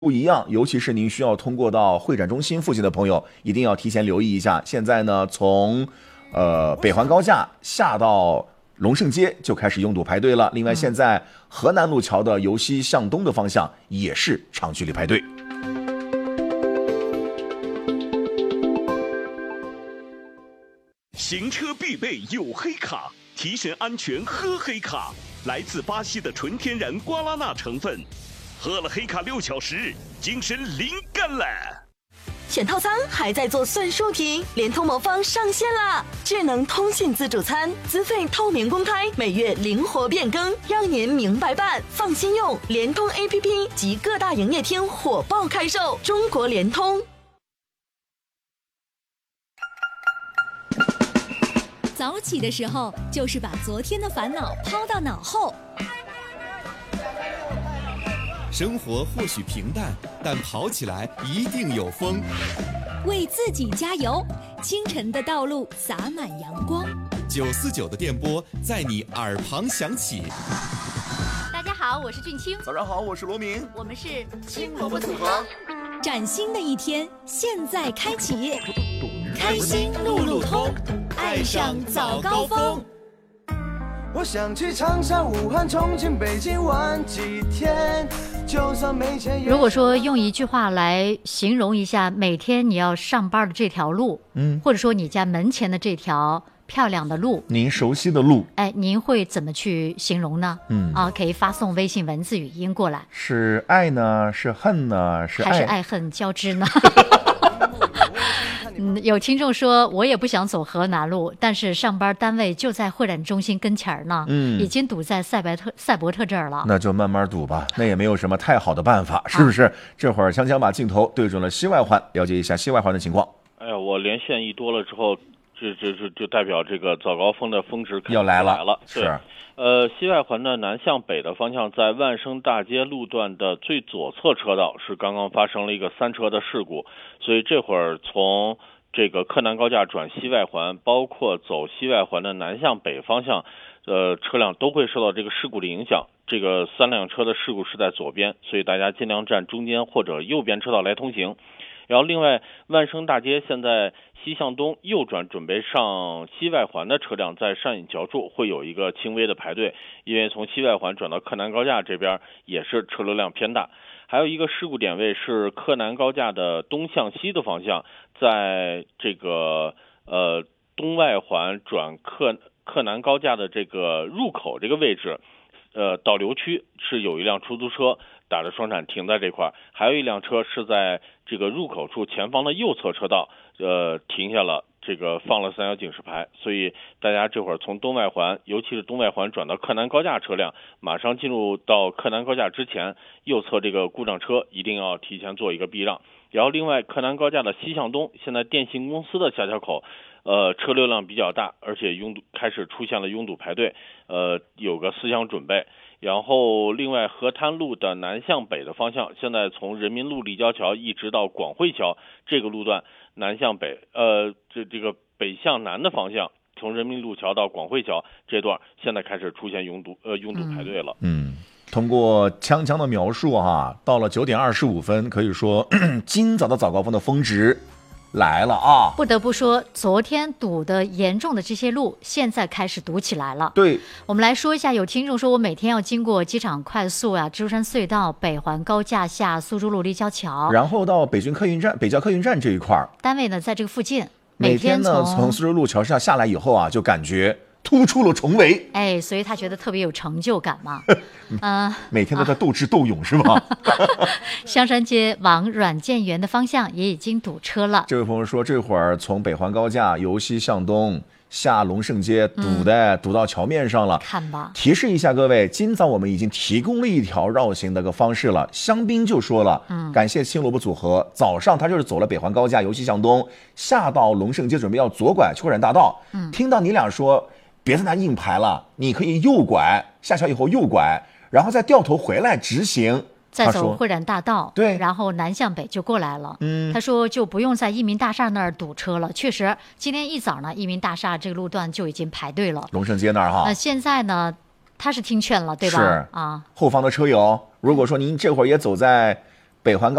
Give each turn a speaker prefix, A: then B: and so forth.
A: 不一样，尤其是您需要通过到会展中心附近的朋友，一定要提前留意一下。现在呢，从北环高架下到龙胜街就开始拥堵排队了。另外，现在河南路桥的由西向东的方向也是长距离排队。
B: 行车必备有黑卡，提神安全喝黑卡。来自巴西的纯天然瓜拉纳成分，喝了黑卡6小时，精神灵感了。
C: 选套餐还在做算术题，联通魔方上线啦！智能通信自助餐，资费透明公开，每月灵活变更，让您明白办，放心用。联通 APP 及各大营业厅火爆开售，中国联通。
D: 早起的时候，就是把昨天的烦恼抛到脑后。
E: 生活或许平淡，但跑起来一定有风。
D: 为自己加油，清晨的道路洒满阳光。
E: 949的电波在你耳旁响起。
F: 大家好，我是俊清。
A: 早上好，我是罗明。
F: 我们是青萝卜组合。
D: 崭新的一天，现在开启。开心路路通，爱上早高峰。
G: 我想去长沙、武汉、重庆、北京玩几天，就算没钱。
H: 如果说用一句话来形容一下每天你要上班的这条路，或者说你家门前的这条漂亮的路，
A: 您熟悉的路，
H: 您会怎么去形容呢？可以发送微信文字语音过来。
A: 是爱呢？是恨呢？是
H: 还是爱恨交织呢？有听众说，我也不想走河南路，但是上班单位就在会展中心跟前呢，已经堵在赛博特这儿了。
A: 那就慢慢堵吧，那也没有什么太好的办法，是不是？这会儿锵锵把镜头对准了西外环，了解一下西外环的情况。
I: 哎呀，我连线一多了之后，就代表这个早高峰的峰值
A: 要来
I: 了。
A: 是。
I: 西外环的南向北的方向，在万生大街路段的最左侧车道是刚刚发生了一个3车的事故，所以这会儿从这个柯南高架转西外环，包括走西外环的南向北方向，车辆都会受到这个事故的影响。这个3辆车的事故是在左边，所以大家尽量站中间或者右边车道来通行。然后另外，万生大街现在西向东右转准备上西外环的车辆，在上引桥处会有一个轻微的排队，因为从西外环转到柯南高架这边也是车流量偏大。还有一个事故点位是柯南高架的东向西的方向，在这个东外环转柯南高架的这个入口这个位置，导流区是有一辆出租车打着双闪停在这块，还有一辆车是在这个入口处前方的右侧车道停下了，这个放了3角警示牌，所以大家这会儿从东外环，尤其是东外环转到柯南高架车辆，马上进入到柯南高架之前，右侧这个故障车一定要提前做一个避让。然后另外，柯南高架的西向东，现在电信公司的下桥口车流量比较大，而且开始出现了拥堵排队，有个思想准备。然后另外，河滩路的南向北的方向，现在从人民路立交桥一直到广汇桥这个路段南向北，这个北向南的方向，从人民路桥到广汇桥这段现在开始出现拥堵排队了。
A: 通过锵锵的描述到了9点25分，可以说今早的早高峰的峰值来了啊！
H: 不得不说，昨天堵得严重的这些路，现在开始堵起来了。
A: 对，
H: 我们来说一下，有听众说我每天要经过机场快速蜘蛛山隧道、北环高架下苏州路立交桥，
A: 然后到北郊客运站这一块，
H: 单位呢在这个附近。
A: 每天呢从苏州路桥下来以后就感觉突出了重围，
H: 所以他觉得特别有成就感嘛。
A: 每天都在斗智斗勇是吗？
H: 香山街往软件园的方向也已经堵车了。
A: 这位朋友说，这会儿从北环高架由西向东下龙胜街堵到桥面上了。
H: 看吧，
A: 提示一下各位，今早我们已经提供了一条绕行的个方式了。香槟就说了，感谢青萝卜组合，早上他就是走了北环高架由西向东下到龙胜街，准备要左拐秋冉大道。听到你俩说别在那硬排了，你可以右拐，下桥以后右拐，然后再掉头回来直行，
H: 再走会展大道，
A: 对，
H: 然后南向北就过来了。他说就不用在益民大厦那儿堵车了。确实，今天一早呢，益民大厦这个路段就已经排队了。
A: 龙胜街那儿
H: 现在呢，他是听劝了，对吧？
A: 是后方的车友，如果说您这会儿也走在北环